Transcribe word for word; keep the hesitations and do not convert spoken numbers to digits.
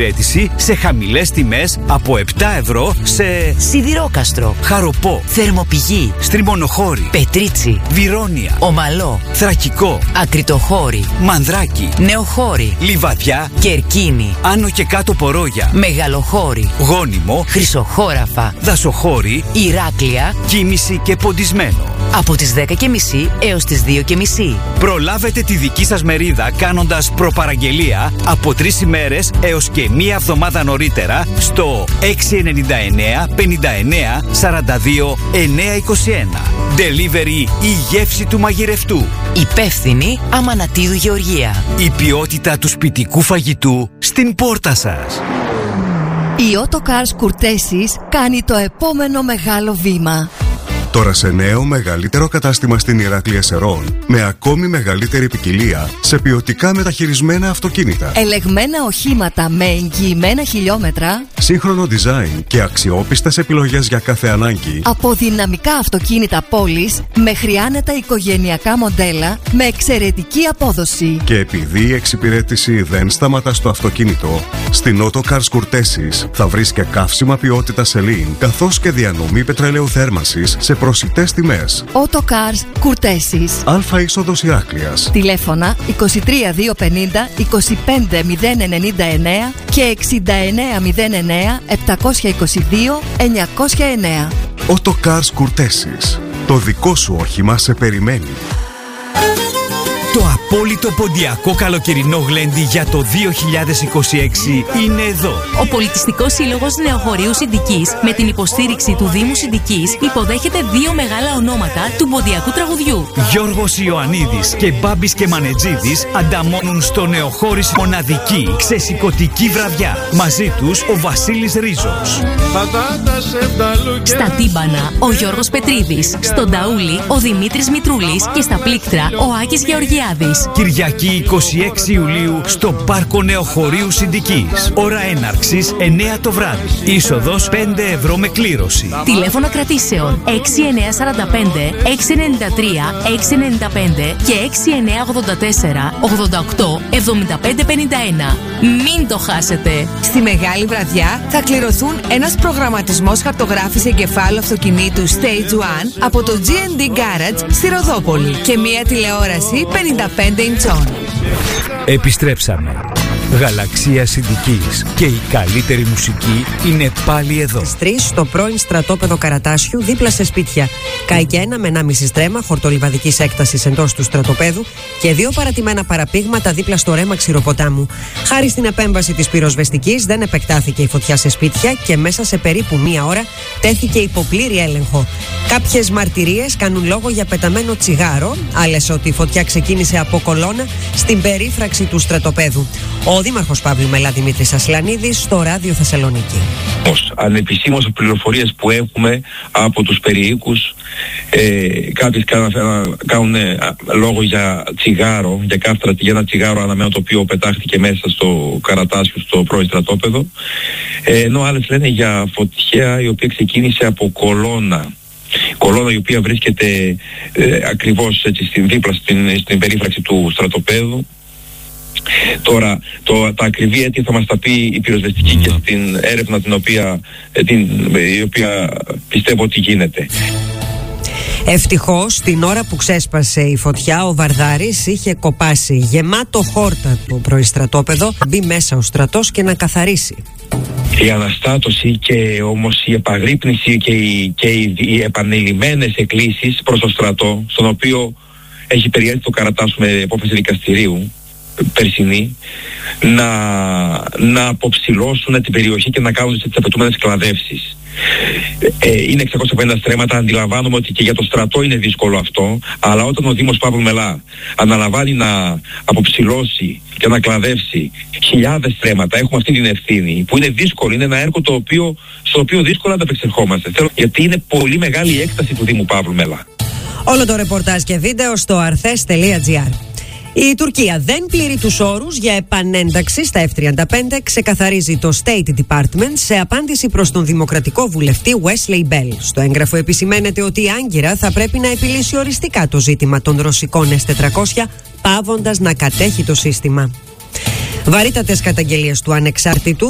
εξυπηρέτηση σε χαμηλές τιμές από επτά ευρώ σε Σιδηρόκαστρο, Χαροπό, Θερμοπηγή, Στριμονοχώρη, Πετρίτσι, Βιρόνια, Ομαλό, Θρακικό, Ακριτοχώρη, Μανδράκι, Νεοχώρη, Λιβαδιά, Κερκίνη, Άνω και Κάτω Πορόγια, Μεγαλοχώρη, Γόνιμο, Χρυσοχώραφα, Δασοχώρη, Ηράκλεια, Κίμηση και Ποντισμένο. Από τις δέκα και μισή έως τις δύο και μισή. Προλάβετε τη δική σας μερίδα κάνοντας προπαραγγελία από τρεις ημέρες έως και μία εβδομάδα νωρίτερα στο έξι εννιά εννιά πενήντα εννιά σαράντα δύο εννιακόσια είκοσι ένα. Delivery η γεύση του μαγειρευτού. Υπεύθυνη Αμανατίδου Γεωργία. Η ποιότητα του σπιτικού φαγητού στην πόρτα σας. Η Autocars Courtesis κάνει το επόμενο μεγάλο βήμα. Τώρα σε νέο μεγαλύτερο κατάστημα στην Ηράκλεια Σερών, με ακόμη μεγαλύτερη ποικιλία σε ποιοτικά μεταχειρισμένα αυτοκίνητα. Ελεγμένα οχήματα με εγγυημένα χιλιόμετρα. Σύγχρονο design και αξιόπιστες επιλογές για κάθε ανάγκη. Από δυναμικά αυτοκίνητα πόλης μέχρι άνετα οικογενειακά μοντέλα με εξαιρετική απόδοση. Και επειδή η εξυπηρέτηση δεν σταματά στο αυτοκίνητο, στην Autocars Courtesis θα βρεις και καύσιμα ποιότητα Σελήν, καθώς και διανομή πετρελαίου θέρμανσης σε προσιτές τιμές. Autocars Courtesis. Αλφα είσοδος Ηράκλειας. Τηλέφωνα είκοσι τρία διακόσια πενήντα είκοσι πέντε μηδέν ενενήντα εννέα και εξήντα εννέα μηδέν εννέα επτακόσια είκοσι δύο εννιακόσια εννέα. Autocars Courtesis. Το δικό σου όχημα σε περιμένει. Το απόλυτο ποντιακό καλοκαιρινό γλέντι για το δύο χιλιάδες είκοσι έξι είναι εδώ. Ο Πολιτιστικός Σύλλογος Νεοχωρίου Συντικής, με την υποστήριξη του Δήμου Συντικής, υποδέχεται δύο μεγάλα ονόματα του ποντιακού τραγουδιού. Γιώργος Ιωαννίδης και Μπάμπης και Μανετζίδης ανταμώνουν στο Νεοχώρης μοναδική ξεσηκωτική βραδιά. Μαζί τους ο Βασίλης Ρίζος. Στα τύμπανα ο Γιώργος Πετρίδης, στον ταούλι ο Δημήτρης Μητρούλης και στα πλήκτρα ο Άκης Γεωργιάδης. Κυριακή είκοσι έξι Ιουλίου στο Πάρκο Νεοχωρίου Συντικής. Ώρα έναρξης εννέα το βράδυ. Είσοδος πέντε ευρώ με κλήρωση. Τηλέφωνα κρατήσεων έξι εννιά τέσσερα πέντε έξι εννιά τρία έξι εννιά πέντε και έξι εννιά ογδόντα τέσσερα ογδόντα οκτώ εβδομήντα πέντε πενήντα ένα. Μην το χάσετε. Στη μεγάλη βραδιά θα κληρωθούν ένας προγραμματισμός χαρτογράφηση εγκεφάλου αυτοκινήτου Stage ένα από το τζι εν ντι Garage στη Ροδόπολη και μια τηλεόραση πενήντα πέντε ιντσών. Επιστρέψαμε. Γαλαξία Συντικής και η καλύτερη μουσική είναι πάλι εδώ. Στις τρεις στο πρώην στρατόπεδο Καρατάσιου, δίπλα σε σπίτια. Καϊκένα με ενάμιση στρέμμα χορτολιβαδικής έκτασης εντός του στρατοπέδου και δύο παρατημένα παραπήγματα δίπλα στο ρέμα Ξηροποτάμου. Χάρη στην επέμβαση της πυροσβεστικής δεν επεκτάθηκε η φωτιά σε σπίτια και μέσα σε περίπου μία ώρα τέθηκε υπό πλήρη έλεγχο. Κάποιες μαρτυρίες κάνουν λόγο για πεταμένο τσιγάρο, άλλες ότι η φωτιά ξεκίνησε από κολόνα στην περίφραξη του στρατοπέδου. Ο Δήμαρχος Παύλου Μελά Δημήτρης Ασλανίδης στο Ράδιο Θεσσαλονίκη. Ανεπισήμως πληροφορίες που έχουμε από τους περιοίκους, ε, κάποιοι κάνουν λόγο για τσιγάρο, για κάφτρα, για ένα τσιγάρο αναμένο το οποίο πετάχτηκε μέσα στο Καρατάσιο, στο πρώην στρατόπεδο, ε, ενώ άλλες λένε για φωτιά η οποία ξεκίνησε από κολόνα. Κολόνα η οποία βρίσκεται ε, ακριβώς έτσι, στην δίπλα στην, στην περίφραξη του στρατοπέδου. Τώρα, το, τα ακριβή αίτια θα μας τα πει η πυροσβεστική και στην έρευνα την οποία, την, η οποία πιστεύω ότι γίνεται. Ευτυχώς, την ώρα που ξέσπασε η φωτιά, ο Βαρδάρης είχε κοπάσει γεμάτο χόρτα το προϊστρατόπεδο, μπει μέσα ο στρατός και να καθαρίσει. Η αναστάτωση και όμως η επαγρύπνηση και οι, και οι, οι επανειλημμένες εκκλήσεις προς το στρατό, στον οποίο έχει περιέλθει το Καρατάσου με απόφαση δικαστηρίου περσινή, να, να αποψηλώσουν την περιοχή και να κάνουν τις απαιτούμενες κλαδεύσεις. Ε, είναι εξακόσια πενήντα στρέμματα, αντιλαμβάνομαι ότι και για το στρατό είναι δύσκολο αυτό, αλλά όταν ο Δήμος Παύλου Μελά αναλαμβάνει να αποψηλώσει και να κλαδεύσει χιλιάδες στρέμματα, έχουμε αυτή την ευθύνη που είναι δύσκολο, είναι ένα έργο το οποίο, στο οποίο δύσκολα ανταπεξερχόμαστε, γιατί είναι πολύ μεγάλη η έκταση του Δήμου Παύλου Μελά. Όλο το ρεπορτάζ και βίντεο στο αρθές τελεία τζι άρ. Η Τουρκία δεν πληρεί τους όρους για επανένταξη στα εφ τριάντα πέντε, ξεκαθαρίζει το State Department σε απάντηση προς τον δημοκρατικό βουλευτή Wesley Bell. Στο έγγραφο επισημαίνεται ότι η Άγκυρα θα πρέπει να επιλύσει οριστικά το ζήτημα των ρωσικών ες τετρακόσια, πάβοντας να κατέχει το σύστημα. Βαρύτατες καταγγελίες του ανεξάρτητου